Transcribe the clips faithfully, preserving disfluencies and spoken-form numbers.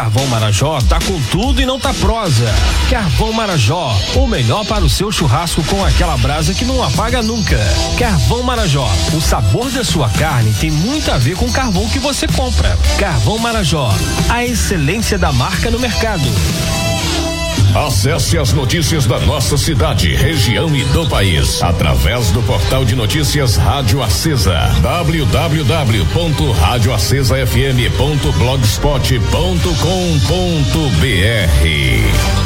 Carvão Marajó tá com tudo e não tá prosa. Carvão Marajó, o melhor para o seu churrasco com aquela brasa que não apaga nunca. Carvão Marajó, o sabor da sua carne tem muito a ver com o carvão que você compra. Carvão Marajó, a excelência da marca no mercado. Acesse as notícias da nossa cidade, região e do país através do portal de notícias Rádio Acesa, w w w ponto rádio acesa f m ponto blogspot ponto com ponto b r.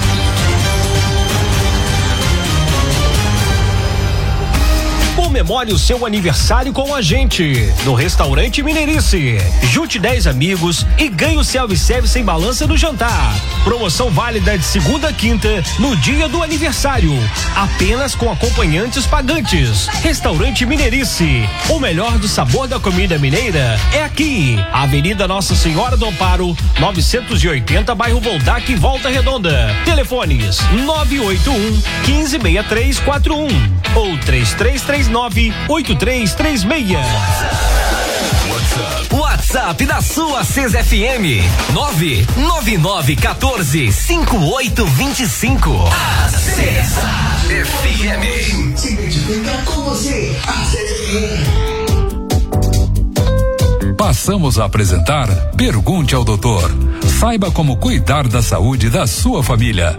Comemore o seu aniversário com a gente no Restaurante Mineirice. Junte dez amigos e ganhe o self-service sem balança no jantar. Promoção válida de segunda a quinta no dia do aniversário. Apenas com acompanhantes pagantes. Restaurante Mineirice. O melhor do sabor da comida mineira é aqui. Avenida Nossa Senhora do Amparo, novecentos e oitenta, bairro Voltac, Volta Redonda. Telefones nove oito um, um cinco, seis três quatro um ou três três três nove, oito três três seis. WhatsApp da sua Acesa F M nove nove nove um quatro cinco oito dois cinco. Acesa F M. Se identifica com você. Acesa F M. Passamos a apresentar Pergunte ao Doutor. Saiba como cuidar da saúde da sua família.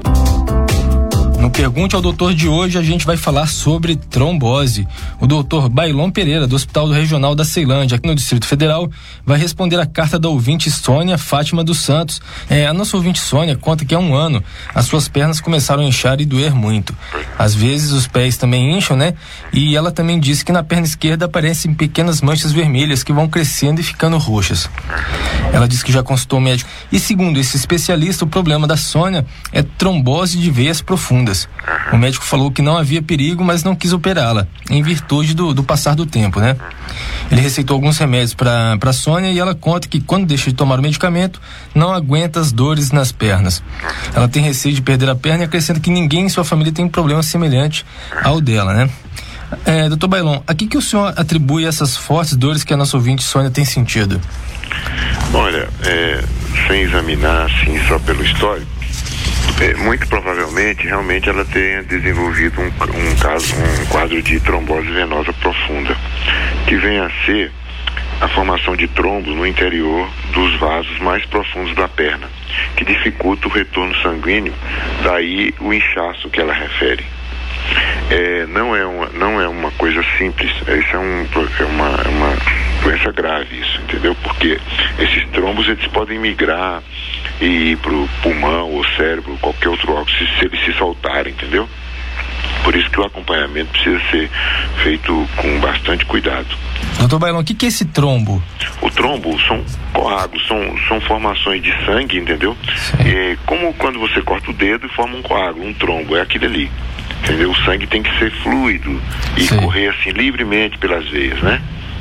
No Pergunte ao Doutor de hoje, a gente vai falar sobre trombose. O doutor Bailon Pereira, do Hospital Regional da Ceilândia, aqui no Distrito Federal, vai responder a carta da ouvinte Sônia Fátima dos Santos. É, a nossa ouvinte Sônia conta que há um ano as suas pernas começaram a inchar e doer muito. Às vezes os pés também incham, né? E ela também disse que na perna esquerda aparecem pequenas manchas vermelhas que vão crescendo e ficando roxas. Ela disse que já consultou o médico. E segundo esse especialista, o problema da Sônia é trombose de veias profundas. O médico falou que não havia perigo, mas não quis operá-la, em virtude do, do passar do tempo, né? Ele receitou alguns remédios para para Sônia e ela conta que quando deixa de tomar o medicamento, não aguenta as dores nas pernas. Ela tem receio de perder a perna e acrescenta que ninguém em sua família tem um problema semelhante ao dela, né? É, doutor Bailon, a que que o senhor atribui essas fortes dores que a nossa ouvinte Sônia tem sentido? Olha, é, sem examinar assim só pelo histórico, É, muito provavelmente, realmente, ela tenha desenvolvido um, um caso, um quadro de trombose venosa profunda, que vem a ser a formação de trombos no interior dos vasos mais profundos da perna, que dificulta o retorno sanguíneo, daí o inchaço que ela refere. É, não, é uma, não é uma coisa simples, isso é, um, é uma, é uma doença grave, isso, entendeu? Porque esses trombos, eles podem migrar e ir pro pulmão ou cérebro, qualquer outro órgão, se, se eles se soltarem, entendeu? Por isso que o acompanhamento precisa ser feito com bastante cuidado. Doutor Bailon, o que que é esse trombo? O trombo são coágulos, são, são formações de sangue, entendeu? É, como quando você corta o dedo e forma um coágulo, um trombo, é aquilo ali. Entendeu? O sangue tem que ser fluido e Sim. correr assim livremente pelas veias, né?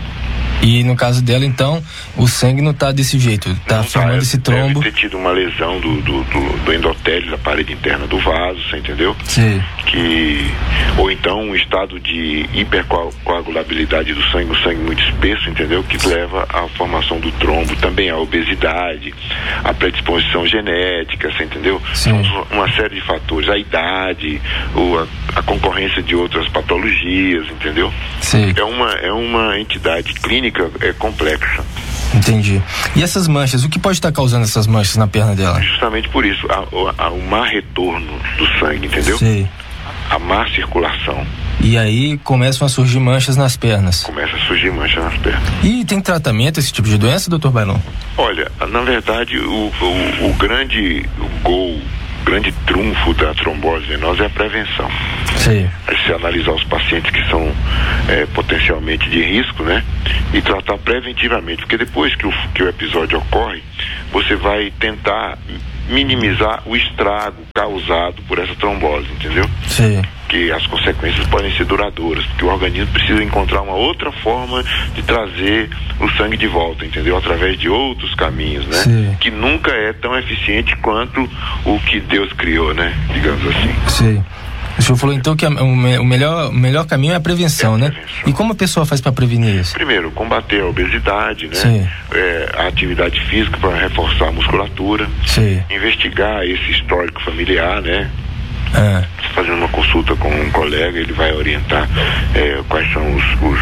E no caso dela, então, o sangue não está desse jeito, está formando tá, esse trombo. Deve ter tido uma lesão do, do, do, do endotélio, da parede interna do vaso, você entendeu? Sim. Que, ou então um estado de hipercoagulabilidade do sangue, o sangue muito espesso, entendeu? Que leva à formação do trombo, também a obesidade, a predisposição genética, você entendeu? Sim. São uma série de fatores, a idade, ou a, a concorrência de outras patologias, entendeu? Sim. É uma, é uma entidade clínica é complexa. Entendi. E essas manchas, o que pode estar causando essas manchas na perna dela? Justamente por isso, a, a, o má retorno do sangue, entendeu? Sei. A má circulação. E aí começam a surgir manchas nas pernas. Começa a surgir manchas nas pernas. E tem tratamento esse tipo de doença, doutor Bailon? Olha, na verdade, o, o, o grande gol, o grande trunfo da trombose venosa é a prevenção. Sim. É se analisar os pacientes que são é, potencialmente de risco, né? E tratar preventivamente, porque depois que o, que o episódio ocorre, você vai tentar minimizar o estrago causado por essa trombose, entendeu? Sim. Que as consequências podem ser duradouras, porque o organismo precisa encontrar uma outra forma de trazer o sangue de volta, entendeu? Através de outros caminhos, né? Sim. Que nunca é tão eficiente quanto o que Deus criou, né? Digamos assim. Sim. O senhor falou então que a, o, me, o, melhor, o melhor caminho é a prevenção, é a né? Prevenção. E como a pessoa faz para prevenir isso? Primeiro, combater a obesidade, né? É, a atividade física para reforçar a musculatura. Sim. Investigar esse histórico familiar, né? É. Fazendo uma consulta com um colega, ele vai orientar é, quais são os, os,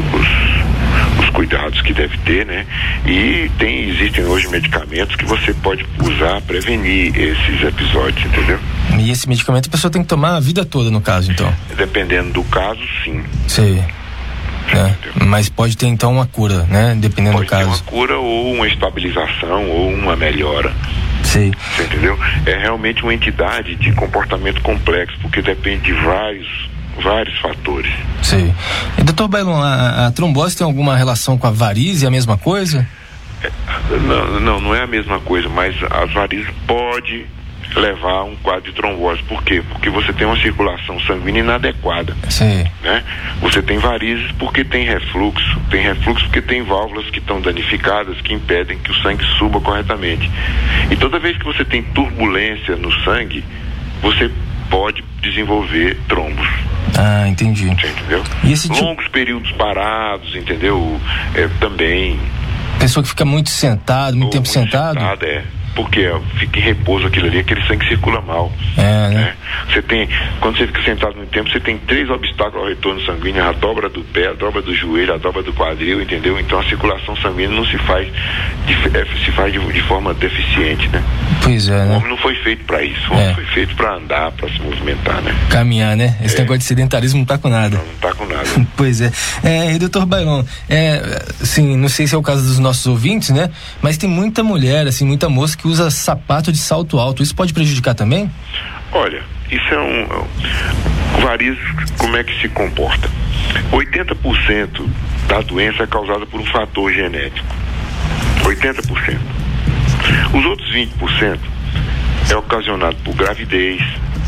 os, os cuidados que deve ter, né? E tem, existem hoje medicamentos que você pode usar para prevenir esses episódios, entendeu? E esse medicamento a pessoa tem que tomar a vida toda, no caso, então? Dependendo do caso, sim. Sim. É. Mas pode ter então uma cura, né? Dependendo pode do caso. Pode ter uma cura ou uma estabilização ou uma melhora. Sim. Você entendeu? É realmente uma entidade de comportamento complexo, porque depende de vários, vários fatores. Sim. E doutor Bailon, a, a trombose tem alguma relação com a varize, é a mesma coisa? É, não, não, não é a mesma coisa, mas as varizes pode levar a um quadro de trombose. Por quê? Porque você tem uma circulação sanguínea inadequada. Sim. Né? Você tem varizes porque tem refluxo. Tem refluxo porque tem válvulas que estão danificadas, que impedem que o sangue suba corretamente. E toda vez que você tem turbulência no sangue, você pode desenvolver trombos. Ah, entendi. Você entendeu? E esse Longos tipo... períodos parados, entendeu? É, também. Pessoa que fica muito sentado, muito tempo muito sentado? Sentada, é. Porque fica em repouso aquilo ali, aquele sangue circula mal. É, né? né? Você tem, quando você fica sentado muito tempo, você tem três obstáculos ao retorno sanguíneo: a dobra do pé, a dobra do joelho, a dobra do quadril, entendeu? Então a circulação sanguínea não se faz de, se faz de, de forma deficiente, né? Pois é, né? O homem não foi feito para isso, o homem é. foi feito para andar, para se movimentar, né? Caminhar, né? Esse é. negócio de sedentarismo não tá com nada. Não, não tá com nada. Pois é. É, e doutor Bailon, é, assim, não sei se é o caso dos nossos ouvintes, né? Mas tem muita mulher, assim, muita moça que usa sapato de salto alto. Isso pode prejudicar também? Olha, isso é um... Varizes, como é que se comporta? oitenta por cento da doença é causada por um fator genético. oitenta por cento. Os outros vinte por cento é ocasionado por gravidez,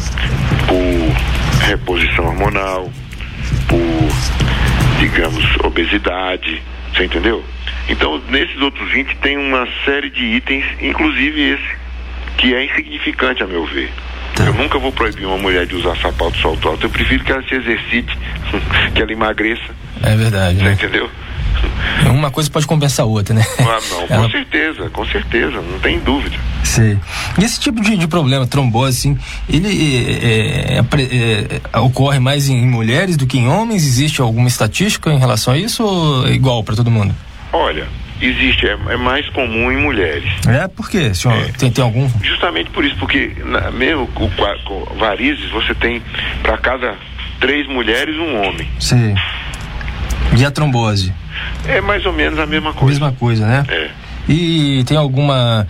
por reposição hormonal, por, digamos, obesidade. Você entendeu? Então, nesses outros vinte tem uma série de itens, inclusive esse, que é insignificante a meu ver. Tá. Eu nunca vou proibir uma mulher de usar sapato de salto alto. Eu prefiro que ela se exercite, que ela emagreça. É verdade. Você né? entendeu? Uma coisa pode compensar a outra, né? Ah, não, com ela... certeza, com certeza, não tem dúvida. Sim. E esse tipo de, de problema, trombose, assim, ele é, é, é, é, ocorre mais em mulheres do que em homens? Existe alguma estatística em relação a isso ou é igual para todo mundo? Olha, existe, é, é mais comum em mulheres. É, por quê, senhor? É, tem, tem algum? Justamente por isso, porque na, mesmo com, com varizes, você tem para cada três mulheres um homem. Sim. E a trombose? É mais ou menos a mesma coisa. Mesma coisa, né? É. E tem alguma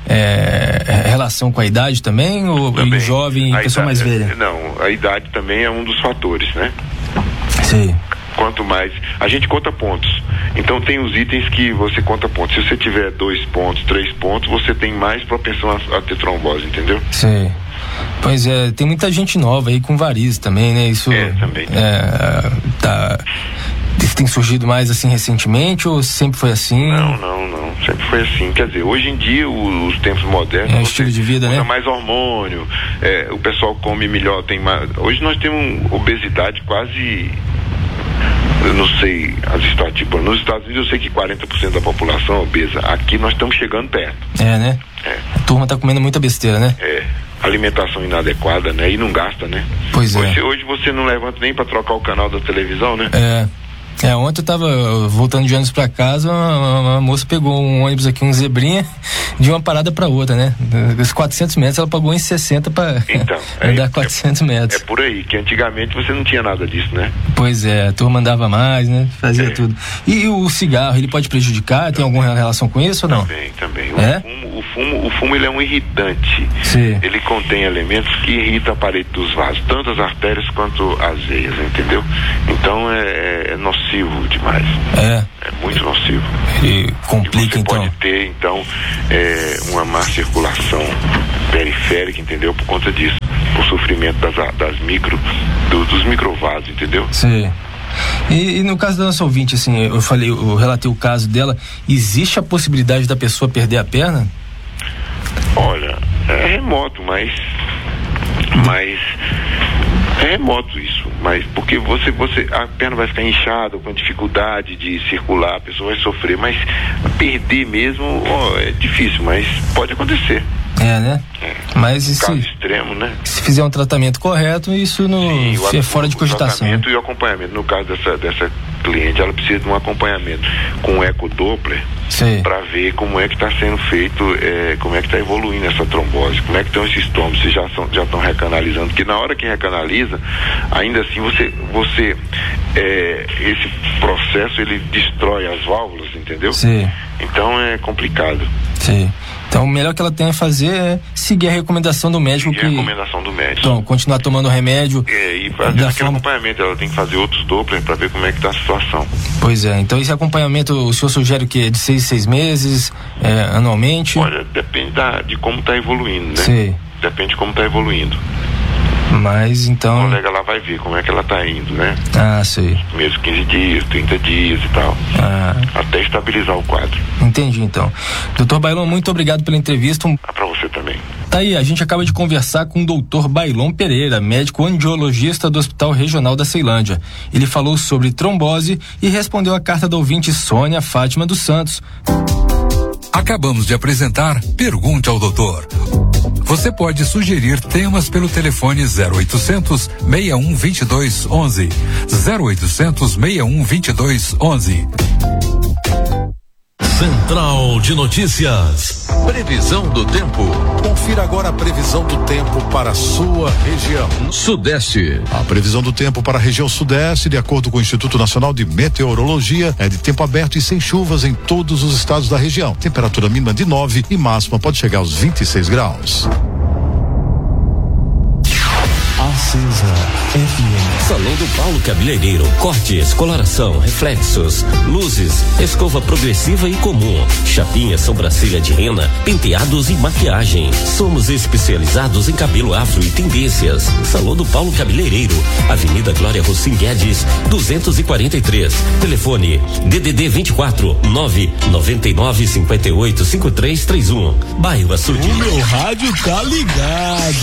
é, relação com a idade também? Ou também. Em jovem e pessoa mais velha? Não, a idade também é um dos fatores, né? Sim. Quanto mais, a gente conta pontos. Então tem os itens que você conta pontos. Se você tiver dois pontos, três pontos, você tem mais propensão a, a ter trombose, entendeu? Sim. Pois é, tem muita gente nova aí com varizes também, né? Isso é, também. É, tá, tem surgido mais assim recentemente ou sempre foi assim? Não, não, não. Sempre foi assim. Quer dizer, hoje em dia os, os tempos modernos. É o estilo de vida, usa né? mais hormônio, é, o pessoal come melhor, tem mais. Hoje nós temos obesidade quase. Eu não sei as estatísticas. Nos Estados Unidos eu sei que quarenta por cento da população é obesa. Aqui nós estamos chegando perto. É, né? É. A turma tá comendo muita besteira, né? É. Alimentação inadequada, né? E não gasta, né? Pois é. Hoje, hoje você não levanta nem pra trocar o canal da televisão, né? É. É, ontem eu tava voltando de ônibus pra casa, uma, uma moça pegou um ônibus aqui, um zebrinha, de uma parada pra outra, né? Dos quatrocentos metros ela pagou em sessenta pra então, andar é, quatrocentos metros. É por aí, que antigamente você não tinha nada disso, né? Pois é, a turma andava mais, né? Fazia é. tudo. E, e o cigarro, ele pode prejudicar? Tem também. Alguma relação com isso ou não? Também, também. É? O fumo, o fumo, o fumo ele é um irritante. Sim. Ele contém elementos que irritam a parede dos vasos, tanto as artérias quanto as veias, entendeu? Então é, é nocivo demais. É. É muito nocivo. E complica, e você então. pode ter, então, é, uma má circulação periférica, entendeu? Por conta disso. Por sofrimento das, das micro, do, dos microvasos, entendeu? Sim. E, e no caso da nossa ouvinte, assim, eu falei, eu relatei o caso dela, existe a possibilidade da pessoa perder a perna? Olha, é remoto, mas mas É remoto isso, mas porque você, você, a perna vai ficar inchada, com dificuldade de circular, a pessoa vai sofrer, mas perder mesmo ó, é difícil, mas pode acontecer. É, né? É. Mas e caso se, extremo, né? se fizer um tratamento correto, isso não Sim, o, é fora de cogitação. O tratamento e o acompanhamento. No caso dessa, dessa cliente, ela precisa de um acompanhamento com ecodoppler para ver como é que está sendo feito, é, como é que está evoluindo essa trombose, como é que estão esses tombos, se já são, já estão recanalizando, porque na hora que recanaliza, ainda assim você, você é, esse processo ele destrói as válvulas, entendeu? Sim. Então é complicado. Sim. Então, o melhor que ela tem a fazer é seguir a recomendação do médico. Seguir que... a recomendação do médico. Então, continuar tomando remédio. É, e fazer aquele forma... acompanhamento. Ela tem que fazer outros Doppler para ver como é que tá a situação. Pois é. Então, esse acompanhamento, o senhor sugere que é de seis, seis meses, é, anualmente? Olha, depende da, de como tá evoluindo, né? Sim. Depende de como tá evoluindo. Mas, então... O colega lá vai ver como é que ela tá indo, né? Ah, sei. Primeiros quinze dias, trinta dias e tal. Ah. Até estabilizar o quadro. Entendi, então. doutor Bailon, muito obrigado pela entrevista. Ah, pra você também. Tá aí, a gente acaba de conversar com o doutor Bailon Pereira, médico angiologista do Hospital Regional da Ceilândia. Ele falou sobre trombose e respondeu a carta da ouvinte Sônia Fátima dos Santos. Acabamos de apresentar Pergunte ao Doutor. Você pode sugerir temas pelo telefone zero oitocentos, seis um dois dois, onze. zero oitocentos, seis um dois dois, onze. Central de Notícias. Previsão do tempo. Confira agora a previsão do tempo para a sua região. Sudeste. A previsão do tempo para a região sudeste, de acordo com o Instituto Nacional de Meteorologia, é de tempo aberto e sem chuvas em todos os estados da região. Temperatura mínima de nove e máxima pode chegar aos vinte e seis graus. Acesa F M. Salão do Paulo Cabeleireiro. Cortes, coloração, reflexos, luzes, escova progressiva e comum, chapinha, sobrancelha de rena, penteados e maquiagem. Somos especializados em cabelo afro e tendências. Salão do Paulo Cabeleireiro. Avenida Glória Rossim Guedes, duzentos e quarenta e três. Telefone D D D vinte e quatro, nove nove nove, cinquenta e oito, cinquenta e três trinta e um. Bairro Açude. O meu rádio tá ligado.